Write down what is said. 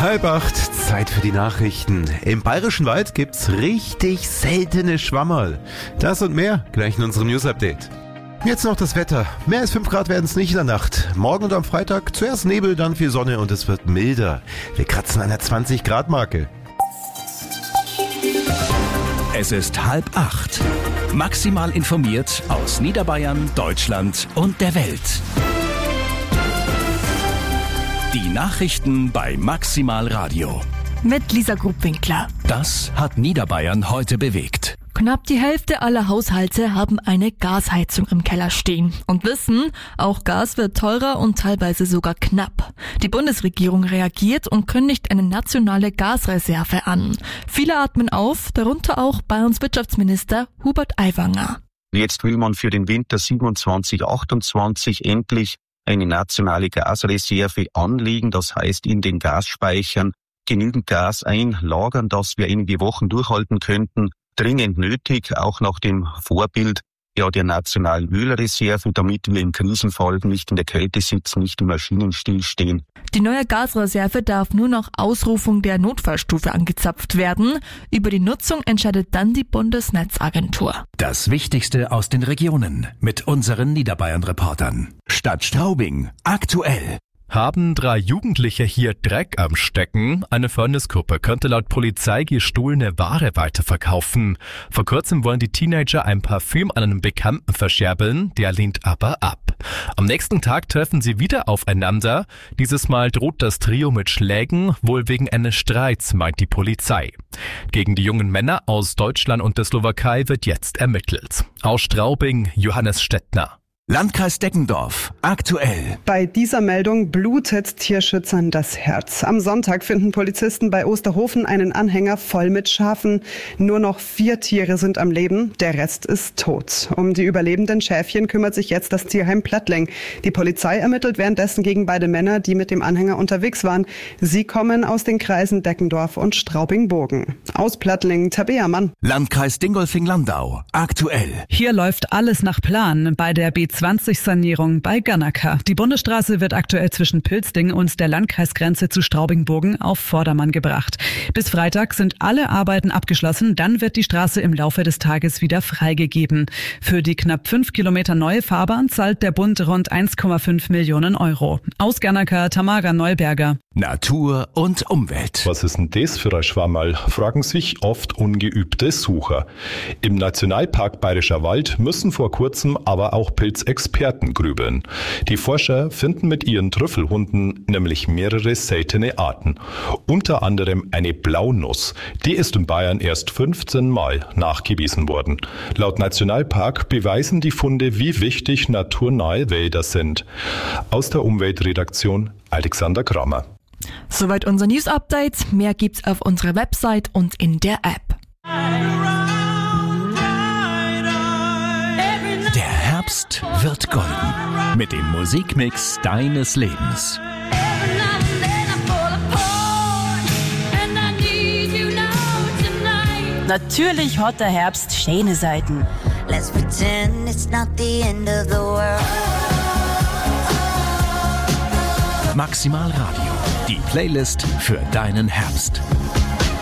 7:30, Zeit für die Nachrichten. Im Bayerischen Wald gibt's richtig seltene Schwammerl. Das und mehr gleich in unserem News-Update. Jetzt noch das Wetter. Mehr als 5 Grad werden es nicht in der Nacht. Morgen und am Freitag zuerst Nebel, dann viel Sonne und es wird milder. Wir kratzen an der 20-Grad-Marke. Es ist 7:30. Maximal informiert aus Niederbayern, Deutschland und der Welt. Die Nachrichten bei Maximal Radio. Mit Lisa Grubwinkler. Das hat Niederbayern heute bewegt. Knapp die Hälfte aller Haushalte haben eine Gasheizung im Keller stehen und wissen, auch Gas wird teurer und teilweise sogar knapp. Die Bundesregierung reagiert und kündigt eine nationale Gasreserve an. Viele atmen auf, darunter auch Bayerns Wirtschaftsminister Hubert Aiwanger. Jetzt will man für den Winter 27/28 endlich eine nationale Gasreserve anlegen, das heißt in den Gasspeichern genügend Gas einlagern, dass wir einige Wochen durchhalten könnten. Dringend nötig, auch nach dem Vorbild der nationalen Ölreserve, damit wir im Krisenfall nicht in der Kälte sitzen, nicht im Maschinen stillstehen. Die neue Gasreserve darf nur nach Ausrufung der Notfallstufe angezapft werden. Über die Nutzung entscheidet dann die Bundesnetzagentur. Das Wichtigste aus den Regionen mit unseren Niederbayern-Reportern. Stadt Straubing, aktuell. Haben 3 Jugendliche hier Dreck am Stecken? Eine Fäulnisgruppe könnte laut Polizei gestohlene Ware weiterverkaufen. Vor kurzem wollen die Teenager ein Parfüm an einen Bekannten verscherbeln, der lehnt aber ab. Am nächsten Tag treffen sie wieder aufeinander. Dieses Mal droht das Trio mit Schlägen, wohl wegen eines Streits, meint die Polizei. Gegen die jungen Männer aus Deutschland und der Slowakei wird jetzt ermittelt. Aus Straubing, Johannes Stettner. Landkreis Deggendorf, aktuell. Bei dieser Meldung blutet Tierschützern das Herz. Am Sonntag finden Polizisten bei Osterhofen einen Anhänger voll mit Schafen. Nur noch 4 Tiere sind am Leben, der Rest ist tot. Um die überlebenden Schäfchen kümmert sich jetzt das Tierheim Plattling. Die Polizei ermittelt währenddessen gegen beide Männer, die mit dem Anhänger unterwegs waren. Sie kommen aus den Kreisen Deggendorf und Straubing-Burgen. Aus Plattling, Tabea Mann. Landkreis Dingolfing-Landau, aktuell. Hier läuft alles nach Plan bei der B20-Sanierung bei Gannaka. Die Bundesstraße wird aktuell zwischen Pilzding und der Landkreisgrenze zu Straubing-Burgen auf Vordermann gebracht. Bis Freitag sind alle Arbeiten abgeschlossen, dann wird die Straße im Laufe des Tages wieder freigegeben. Für die knapp 5 Kilometer neue Fahrbahn zahlt der Bund rund 1,5 Millionen Euro. Aus Gannaka, Tamara Neuberger. Natur und Umwelt. Was ist denn das für ein Schwammerl? Fragen sich oft ungeübte Sucher. Im Nationalpark Bayerischer Wald müssen vor kurzem aber auch Pilzexperten grübeln. Die Forscher finden mit ihren Trüffelhunden nämlich mehrere seltene Arten. Unter anderem eine Blaunuss. Die ist in Bayern erst 15 Mal nachgewiesen worden. Laut Nationalpark beweisen die Funde, wie wichtig naturnahe Wälder sind. Aus der Umweltredaktion Alexander Kramer. Soweit unser News-Update. Mehr gibt's auf unserer Website und in der App. Der Herbst wird golden mit dem Musikmix deines Lebens. Natürlich hat der Herbst schöne Seiten. Let's pretend it's not the end of the world. Maximal Radio, die Playlist für deinen Herbst.